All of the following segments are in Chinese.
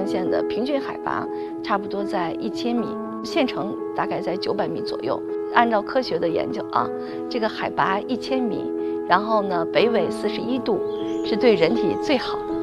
城县的平均海拔差不多在1000米，县城大概在900米左右。按照科学的研究啊，这个海拔1000米，然后呢北纬41度，是对人体最好的。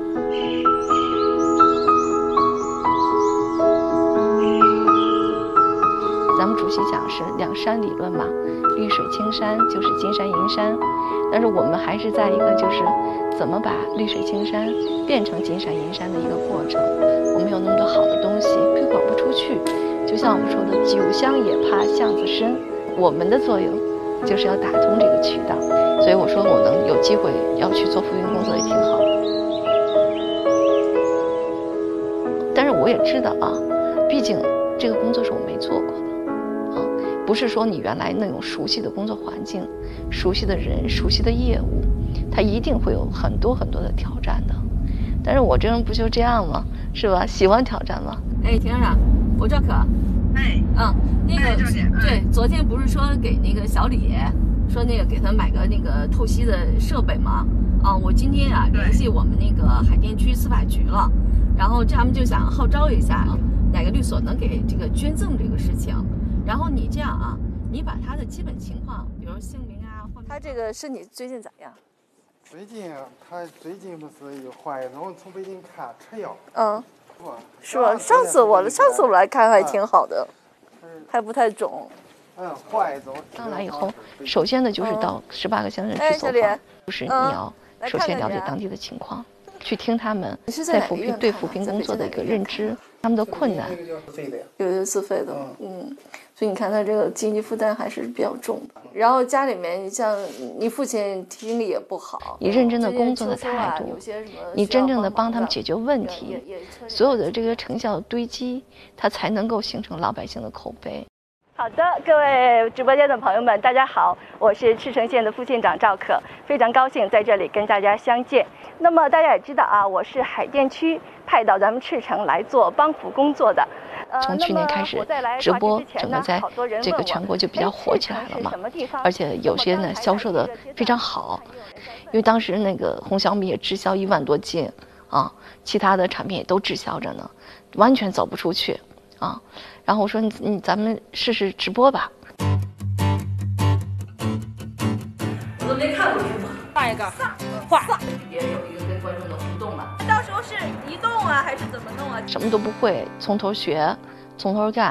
咱们主席讲是两山理论嘛，绿水青山就是金山银山，但是我们还是在一个就是怎么把绿水青山变成金山银山的一个过程。我们有那么多好的东西推广不出去，就像我们说的酒香也怕巷子深，我们的作用就是要打通这个渠道。所以我说我能有机会要去做扶贫工作也挺好。但是我也知道啊，毕竟这个工作是我没做过的。不是说你原来那种熟悉的工作环境、熟悉的人、熟悉的业务，它一定会有很多很多的挑战的。但是我这人不就这样吗？是吧？喜欢挑战吗？哎，田院长，我赵可。 哎。 那个对，昨天不是说给那个小李说那个给他买个那个透析的设备吗？我今天联系我们那个海淀区司法局了，然后他们就想号召一下哪个律所能给这个捐赠这个事情。然后你这样你把他的基本情况，比如姓名他这个身体最近咋样？ 他最近不是有怀孕，从北京看吃药。 是吧？上次我来看还挺好的，还不太肿。 怀孕上来以后，首先呢就是到18个乡镇去走访，就是你要首先了解当地的情况，去听他们在对扶贫工作的一个认知，他们的困难。有的自费的，所以你看他这个经济负担还是比较重的。然后家里面像你父亲听力也不好，你认真的工作的态度，你真正的帮他们解决问题，所有的这个成效堆积，它才能够形成老百姓的口碑。好的，各位直播间的朋友们，大家好，我是赤城县的副县长赵可，非常高兴在这里跟大家相见。那么大家也知道我是海淀区派到咱们赤城来做帮扶工作的。从去年开始直播，整个在这个全国就比较火起来了嘛，而且有些呢销售的非常好，因为当时那个红小米也滞销1万多斤其他的产品也都滞销着呢，完全走不出去然后我说咱们试试直播吧。我都没看过直播， 画一个画， 也有一个跟观众的互动嘛。 到时候是移动还是怎么弄什么都不会，从头学，从头干。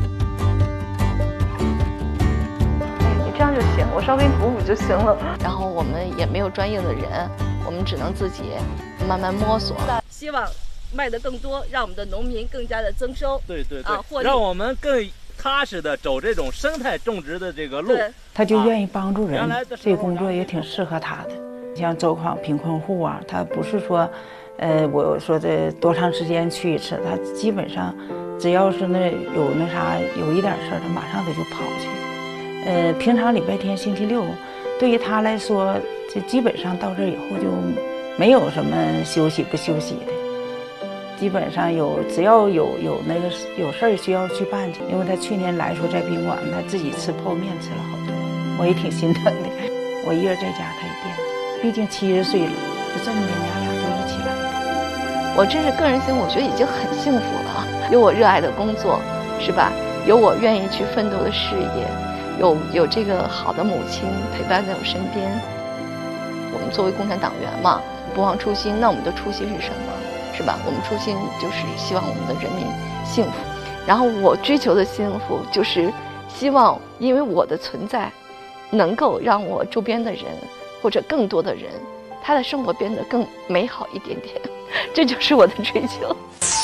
你这样就行，我稍微补补就行了。然后我们也没有专业的人，我们只能自己慢慢摸索。 希望卖得更多，让我们的农民更加的增收。 对，让我们更踏实的走这种生态种植的这个路。 他就愿意帮助人，这个工作也挺适合他的。像走访贫困户他不是说，我说这多长时间去一次，他基本上只要是有一点事儿，他马上就跑去。平常礼拜天、星期六，对于他来说，这基本上到这以后就没有什么休息不休息的。基本上只要有事儿需要去办去，因为他去年来说在宾馆，他自己吃泡面吃了好多，我也挺心疼的。我一人在家，他也惦记，毕竟70岁了，就这么的娘俩都一起来了。 我真是个人性，我觉得已经很幸福了，有我热爱的工作，是吧？有我愿意去奋斗的事业，有这个好的母亲陪伴在我身边。我们作为共产党员嘛，不忘初心，那我们的初心是什么？是吧？我们初心就是希望我们的人民幸福，然后我追求的幸福就是希望因为我的存在能够让我周边的人或者更多的人他的生活变得更美好一点点，这就是我的追求。